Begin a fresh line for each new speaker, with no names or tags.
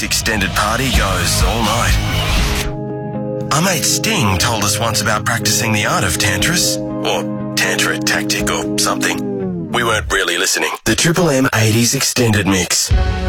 extended party goes all night. Our mate Sting told us once about practicing the art of tantras, or tantra tactic or something. We weren't really listening. The Triple M 80s Extended Mix.